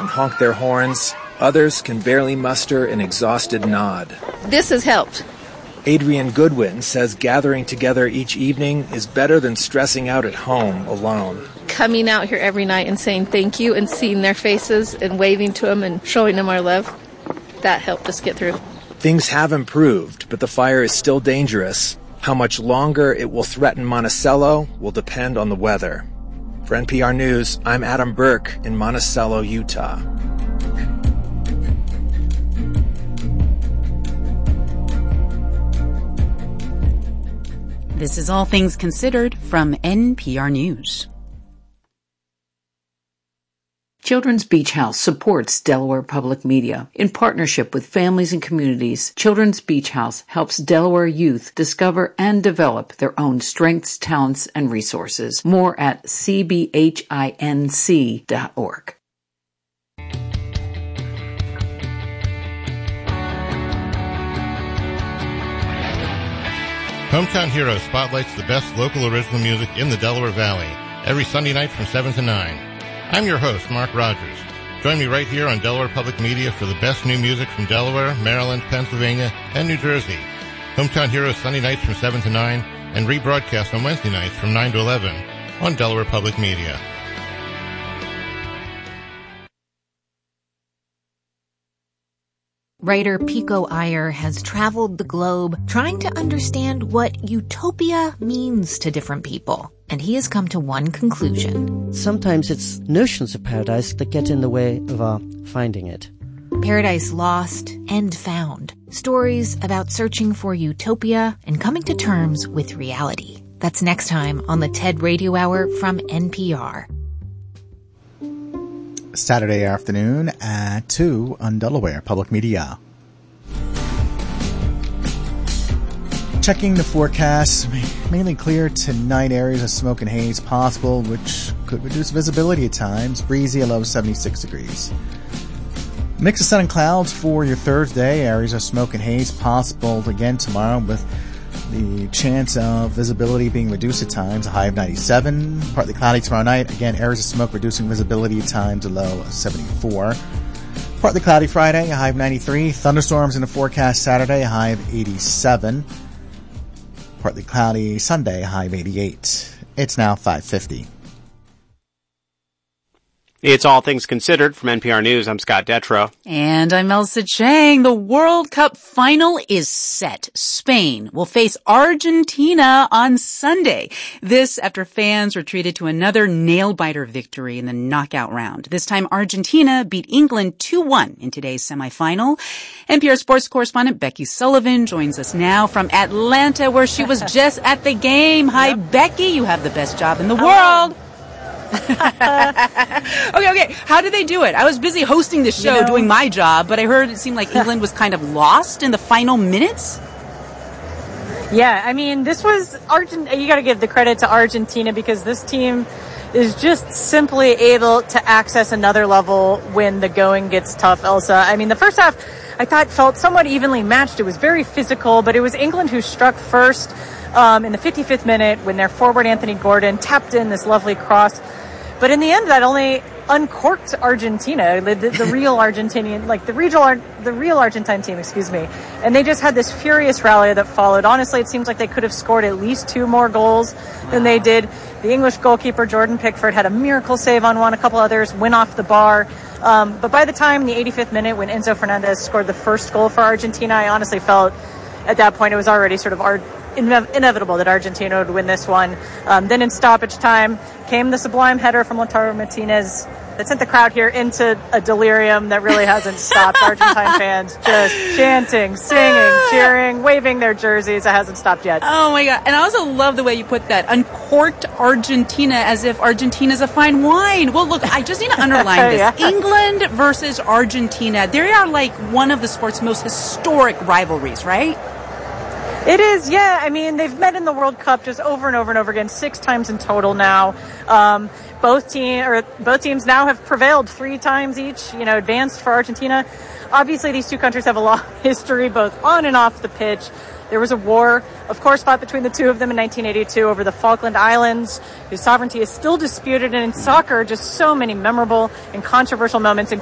and honk their horns. Others can barely muster an exhausted nod. This has helped. Adrian Goodwin says gathering together each evening is better than stressing out at home alone. Coming out here every night and saying thank you and seeing their faces and waving to them and showing them our love, that helped us get through. Things have improved, but the fire is still dangerous. How much longer it will threaten Monticello will depend on the weather. For NPR News, I'm Adam Burke in Monticello, Utah. This is All Things Considered from NPR News. Children's Beach House supports Delaware Public Media. In partnership with families and communities, Children's Beach House helps Delaware youth discover and develop their own strengths, talents, and resources. More at cbhinc.org. Hometown Heroes spotlights the best local original music in the Delaware Valley, every Sunday night from 7 to 9. I'm your host, Mark Rogers. Join me right here on Delaware Public Media for the best new music from Delaware, Maryland, Pennsylvania, and New Jersey. Hometown Heroes Sunday nights from 7 to 9, and rebroadcast on Wednesday nights from 9 to 11 on Delaware Public Media. Writer Pico Iyer has traveled the globe trying to understand what utopia means to different people. And he has come to one conclusion. Sometimes it's notions of paradise that get in the way of our finding it. Paradise Lost and Found. Stories about searching for utopia and coming to terms with reality. That's next time on the TED Radio Hour from NPR. Saturday afternoon at 2 on Delaware Public Media. Checking the forecast, mainly clear tonight, areas of smoke and haze possible, which could reduce visibility at times. Breezy, a low 76 degrees. Mix of sun and clouds for your Thursday, areas of smoke and haze possible again tomorrow with the chance of visibility being reduced at times, a high of 97. Partly cloudy tomorrow night. Again, areas of smoke reducing visibility at times, a low of 74. Partly cloudy Friday, a high of 93. Thunderstorms in the forecast Saturday, a high of 87. Partly cloudy Sunday, a high of 88. It's now 5:50. It's All Things Considered from NPR News. I'm Scott Detrow. And I'm Elsa Chang. The World Cup final is set. Spain will face Argentina on Sunday. This after fans were treated to another nail-biter victory in the knockout round. This time, Argentina beat England 2-1 in today's semifinal. NPR sports correspondent Becky Sullivan joins us now from Atlanta, where she was just at the game. Hi, Becky. You have the best job in the world. Okay. How did they do it? I was busy hosting the show, doing my job, but I heard it seemed like England was kind of lost in the final minutes. Yeah, I mean, this was you got to give the credit to Argentina because this team is just simply able to access another level when the going gets tough, Elsa. I mean, the first half I thought felt somewhat evenly matched. It was very physical, but it was England who struck first in the 55th minute when their forward Anthony Gordon tapped in this lovely cross. But in the end, that only uncorked Argentina, the real Argentinian, like the real Argentine team, and they just had this furious rally that followed. Honestly, it seems like they could have scored at least 2 more goals than they did. The English goalkeeper Jordan Pickford had a miracle save on one. A couple others went off the bar. But by the time the 85th minute, when Enzo Fernandez scored the first goal for Argentina, I honestly felt at that point it was already sort of inevitable that Argentina would win this one. Then in stoppage time came the sublime header from Lautaro Martinez that sent the crowd here into a delirium that really hasn't stopped. Argentine fans just chanting, singing, cheering, waving their jerseys. It hasn't stopped yet. Oh my God. And I also love the way you put that. Uncorked Argentina, as if Argentina's a fine wine. Well, look, I just need to underline this. Yeah. England versus Argentina. They are like one of the sport's most historic rivalries, right? It is, yeah. I mean, they've met in the World Cup just over and over and over again, 6 times in total now. Both teams now have prevailed 3 times each, advanced for Argentina. Obviously, these two countries have a long history, both on and off the pitch. There was a war, of course, fought between the two of them in 1982 over the Falkland Islands, whose sovereignty is still disputed. And in soccer, just so many memorable and controversial moments,